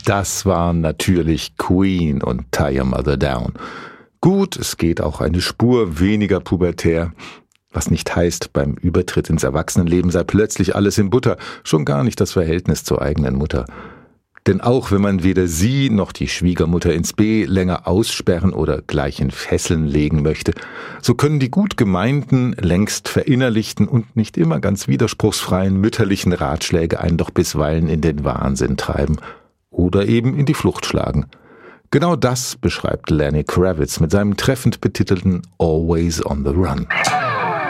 Das waren natürlich Queen und Tie Your Mother Down. Gut, es geht auch eine Spur weniger pubertär. Was nicht heißt, beim Übertritt ins Erwachsenenleben sei plötzlich alles in Butter, schon gar nicht das Verhältnis zur eigenen Mutter. Denn auch wenn man weder sie noch die Schwiegermutter ins B länger aussperren oder gleich in Fesseln legen möchte, so können die gut gemeinten, längst verinnerlichten und nicht immer ganz widerspruchsfreien mütterlichen Ratschläge einen doch bisweilen in den Wahnsinn treiben oder eben in die Flucht schlagen. Genau das beschreibt Lenny Kravitz mit seinem treffend betitelten Always on the Run.